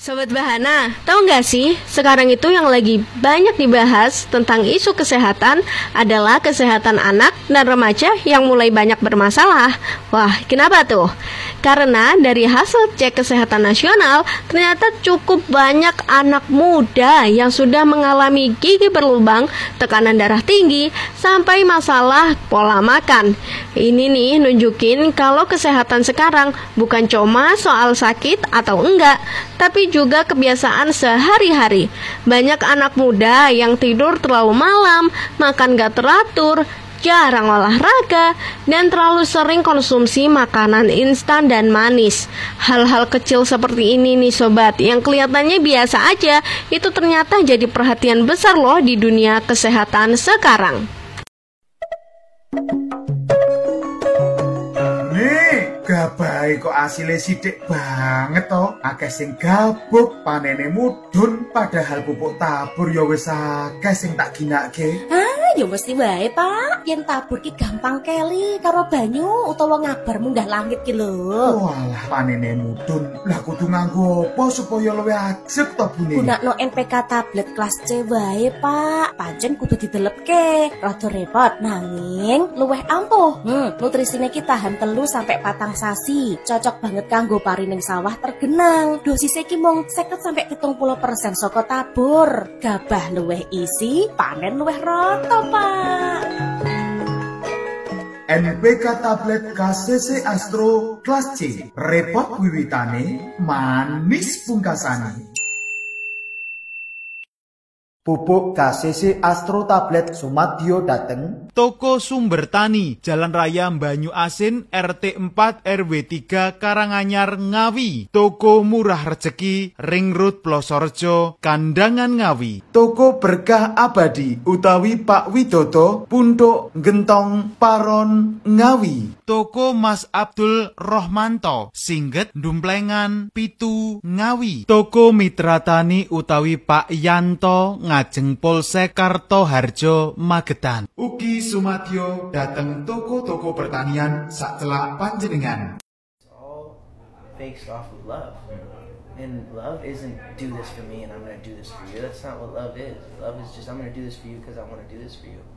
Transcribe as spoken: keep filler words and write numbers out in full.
Sobat Bahana, tahu nggak sih, sekarang itu yang lagi banyak dibahas tentang isu kesehatan adalah kesehatan anak dan remaja yang mulai banyak bermasalah. Wah, kenapa tuh? Karena dari hasil cek kesehatan nasional, ternyata cukup banyak anak muda yang sudah mengalami gigi berlubang, tekanan darah tinggi, sampai masalah pola makan. Ini nih nunjukin kalau kesehatan sekarang bukan cuma soal sakit atau enggak, tapi juga kebiasaan sehari-hari. Banyak anak muda yang tidur terlalu malam, makan gak teratur, jarang olahraga, dan terlalu sering konsumsi makanan instan dan manis. Hal-hal kecil seperti ini nih sobat, yang kelihatannya biasa aja, itu ternyata jadi perhatian besar loh di dunia kesehatan sekarang. Gabai kok asile sithik banget to. Akeh sing gabuk, panene mudhun, padahal pupuk tabur ya wis akeh sing tak ginake. Ah, ya mesti wae, Pak. Yen tabur ki gampang keli karo banyu utawa ngabar munggah langit ki lho. Walah, panene mudhun. Lah kudu nganggo apa supaya luwih ajeg to bune? Gunakno N P K tablet kelas C wae, Pak. Pancen kudu didelepke. Rada repot nanging luwih ampuh. Hmm, nutrisine ki tahan telu sampai patang sasi, cocok banget kanggo parining sawah tergenang. Dosisnya ki mung seket sampai pitung puluh persen saka tabur. Gabah luwih isi, panen luwih rata, Pak. N P K tablet K C C Astro kelas C, repot wiwitane, manis pungkasane. Pupuk K C C Astro tablet Sumadyo dateng Toko Sumber Tani, Jalan Raya Banyu Asin, R T empat R W tiga Karanganyar, Ngawi. Toko Murah Rejeki, Ring Road Plosorejo, Kandangan, Ngawi. Toko Berkah Abadi utawi Pak Widodo, Puntuk Gentong Paron, Ngawi. Toko Mas Abdul Rohmanto, Singget Dumplengan, Pitu, Ngawi. Toko Mitra Tani utawi Pak Yanto, Ngajeng Polsek Kartoharjo, Magetan. Ugi Sumadyo dateng toko-toko pertanian sak celak panjenengan. It's all based off of love. And love isn't do this for me and I'm going to do this for you. That's not what love is. Love is just I'm going to do this for you because I want to do this for you.